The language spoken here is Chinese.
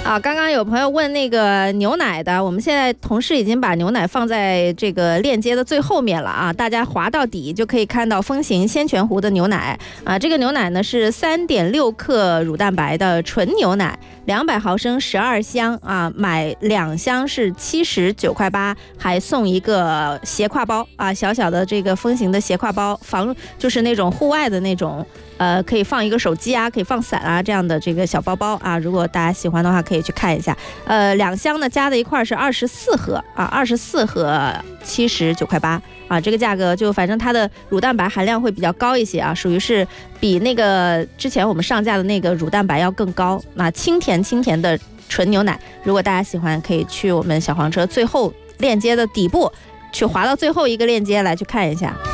刚刚有朋友问那个牛奶的，我们现在同事已经把牛奶放在这个链接的最后面了啊，大家滑到底就可以看到风行鲜泉湖的牛奶啊。这个牛奶呢是3.6克乳蛋白的纯牛奶，200毫升12箱啊，买2箱是79块8，还送一个斜挎包啊，小小的这个风行的斜挎包，就是那种户外的那种。可以放一个手机啊，可以放伞啊，这样的这个小包包啊，如果大家喜欢的话，可以去看一下。2箱呢加在一块是24盒啊，24盒79块8啊，这个价格就反正它的乳蛋白含量会比较高一些啊，属于是比那个之前我们上架的那个乳蛋白要更高。那清甜的纯牛奶，如果大家喜欢，可以去我们小黄车最后链接的底部去滑到最后一个链接来去看一下。